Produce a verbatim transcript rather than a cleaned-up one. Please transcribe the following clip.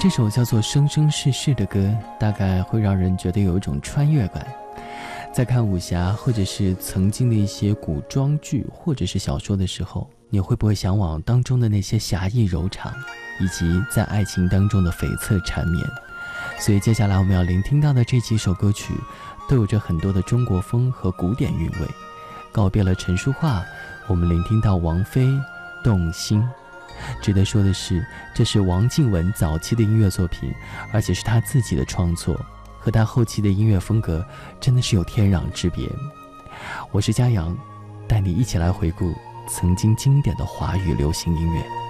这首叫做《生生世世》的歌，大概会让人觉得有一种穿越感。在看武侠或者是曾经的一些古装剧或者是小说的时候，你会不会向往当中的那些侠义柔肠，以及在爱情当中的悱恻缠绵？所以接下来我们要聆听到的这几首歌曲都有着很多的中国风和古典韵味。告别了陈淑桦，我们聆听到王菲《动心》。值得说的是，这是王靖雯早期的音乐作品，而且是她自己的创作，和她后期的音乐风格真的是有天壤之别。我是嘉阳，带你一起来回顾曾经经典的华语流行音乐。